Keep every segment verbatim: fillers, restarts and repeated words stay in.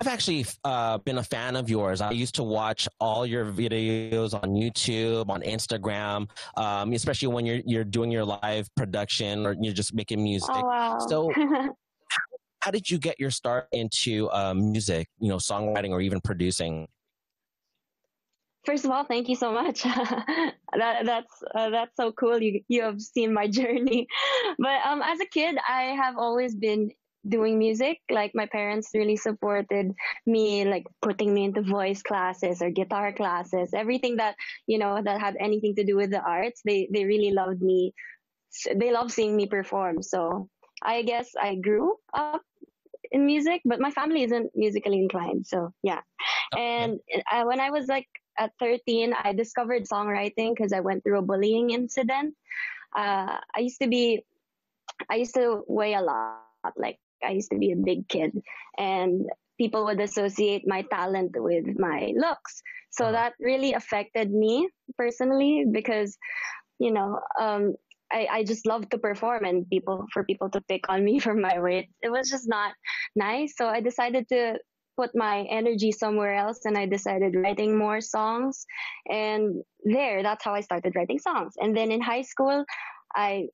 I've actually uh, been a fan of yours. I used to watch all your videos on YouTube, on Instagram, um, especially when you're you're doing your live production or you're just making music. Oh, wow. So, how did you get your start into uh, music? You know, songwriting or even producing? First of all, thank you so much. that that's uh, that's so cool. You you have seen my journey. But um, as a kid, I have always been doing music. Like my parents really supported me, like putting me into voice classes or guitar classes, everything that you know that had anything to do with the arts. They they really loved me. They love seeing me perform. So I guess I grew up in music, but my family isn't musically inclined. So yeah. Okay. And uh, when I was like at thirteen, I discovered songwriting because I went through a bullying incident. Uh, I used to be, I used to weigh a lot. Like I used to be a big kid, and people would associate my talent with my looks. So Uh-huh. that really affected me personally because you know, um, I, I just love to perform and people for people to pick on me for my weight. It was just not nice. So I decided to put my energy somewhere else and I decided writing more songs. And there, that's how I started writing songs. And then in high school, I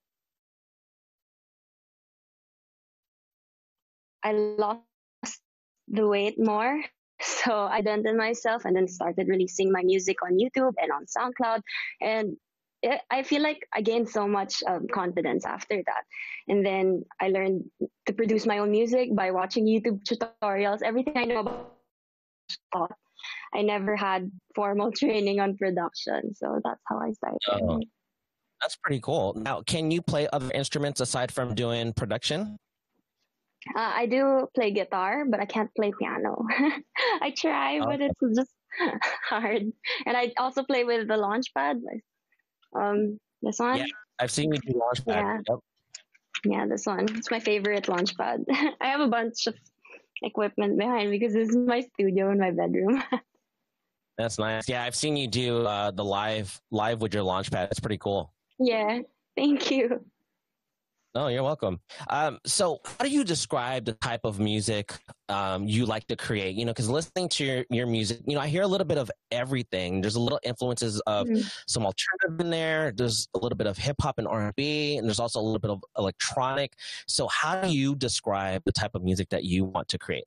I lost the weight more. So I dented myself and then started releasing my music on YouTube and on SoundCloud. And it, I feel like I gained so much um, confidence after that. And then I learned to produce my own music by watching YouTube tutorials. Everything I know about taught. I never had formal training on production. So that's how I Oh, started. that's pretty cool. Now, can you play other instruments aside from doing production? Uh, I do play guitar, but I can't play piano. I try, Oh, but it's just hard. And I also play with the Launchpad. Um, this yeah, one, I've seen you do Launchpad. yeah, Yep. yeah, this one. It's my favorite Launchpad. I have a bunch of equipment behind because this is my studio in my bedroom. That's nice. Yeah, I've seen you do uh, the live live with your Launchpad. It's pretty cool. Yeah, thank you. No, you're welcome. Um, so, how do you describe the type of music um, you like to create? You know, because listening to your, your music, you know, I hear a little bit of everything. There's a little influences of Mm. some alternative in there. There's a little bit of hip hop and R and B, and there's also a little bit of electronic. So, how do you describe the type of music that you want to create?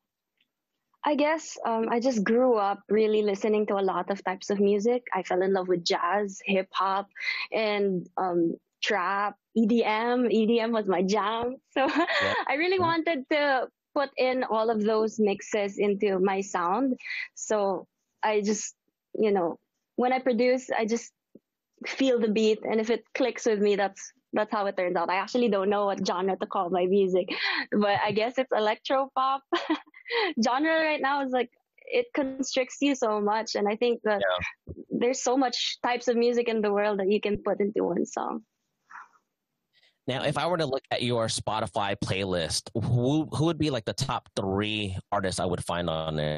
I guess um, I just grew up really listening to a lot of types of music. I fell in love with jazz, hip hop, and um, trap, E D M. E D M was my jam. So Yeah. I really wanted to put in all of those mixes into my sound. So I just, you know, when I produce, I just feel the beat, and if it clicks with me, that's that's how it turns out. I actually don't know what genre to call my music, but I guess it's electro pop. Genre right now is like it constricts you so much, and I think that Yeah. there's so much types of music in the world that you can put into one song. Now, if I were to look at your Spotify playlist, who who would be like the top three artists I would find on there?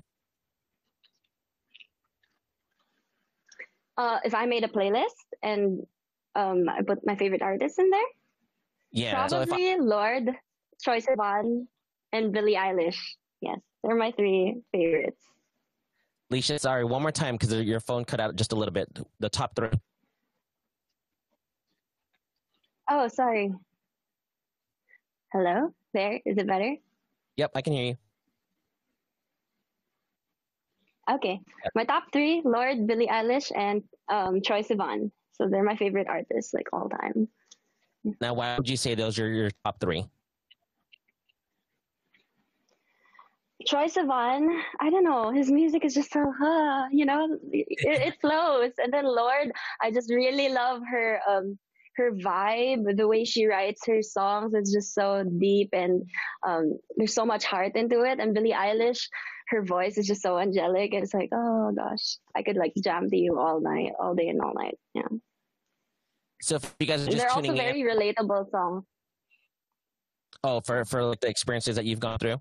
Uh, if I made a playlist and um, I put my favorite artists in there, Yeah. So if I, probably Lord, Troye Sivan, and Billie Eilish. Yes, they're my three favorites. Leisha, sorry, one more time because your phone cut out just a little bit. The top three. Oh, sorry. Hello? There? Is it better? Yep, I can hear you. Okay. My top three, Lord, Billie Eilish, and um, Troye Sivan. So they're my favorite artists, like all time. Now, why would you say those are your top three? Troye Sivan, I don't know, his music is just so, uh, you know, it, it flows. And then Lord, I just really love her, um, her vibe, the way she writes her songs. It's just so deep and um, there's so much heart into it. And Billie Eilish, her voice is just so angelic. And it's like, oh gosh, I could like jam to you all night, all day and all night. Yeah. So if you guys are And just they're also tuning in, very relatable songs. oh, for for like the experiences that you've gone through,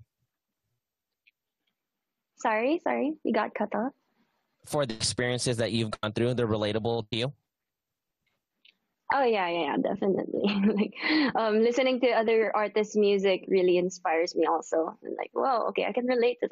Sorry, sorry, you got cut off. for the experiences that you've gone through, they're relatable to you. Oh yeah, yeah, yeah, definitely. Like, um, listening to other artists' music really inspires me. Also, like, whoa, okay, I can relate to